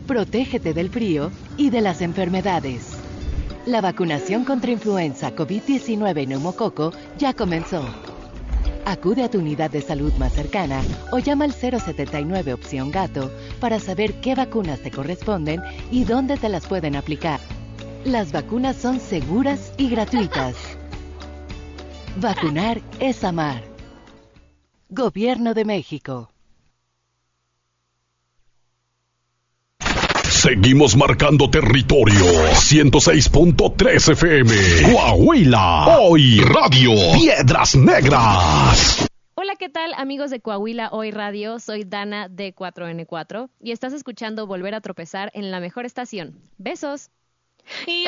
Protégete del frío y de las enfermedades. La vacunación contra influenza, COVID-19 y neumococo ya comenzó. Acude a tu unidad de salud más cercana o llama al 079 opción gato para saber qué vacunas te corresponden y dónde te las pueden aplicar. Las vacunas son seguras y gratuitas. Vacunar es amar. Gobierno de México. Seguimos marcando territorio. 106.3 FM. Coahuila. Hoy Radio Piedras Negras. Hola, ¿qué tal, amigos de Coahuila Hoy Radio? Soy Dana de 4N4 y estás escuchando Volver a Tropezar en la mejor estación. ¡Besos! Y